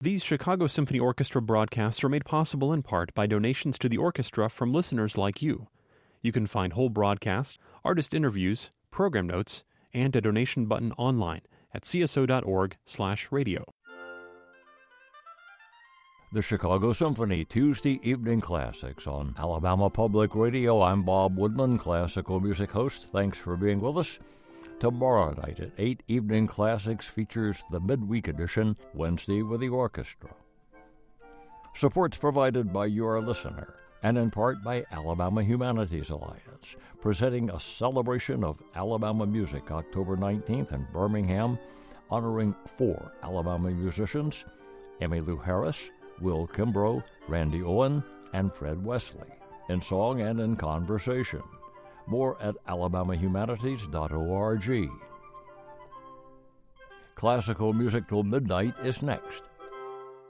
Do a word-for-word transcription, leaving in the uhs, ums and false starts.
These Chicago Symphony Orchestra broadcasts are made possible in part by donations to the orchestra from listeners like you. You can find whole broadcasts, artist interviews, program notes, and a donation button online at c s o dot org slash radio. The Chicago Symphony Tuesday Evening Classics on Alabama Public Radio. I'm Bob Woodman, classical music host. Thanks for being with us. Tomorrow night at eight, Evening Classics features the midweek edition, Wednesday with the orchestra. Support's provided by your listener, and in part by Alabama Humanities Alliance, presenting a celebration of Alabama music October nineteenth in Birmingham, honoring four Alabama musicians, Emmylou Harris, Will Kimbrough, Randy Owen, and Fred Wesley, in song and in conversation. More at alabama humanities dot org. Classical music till midnight is next.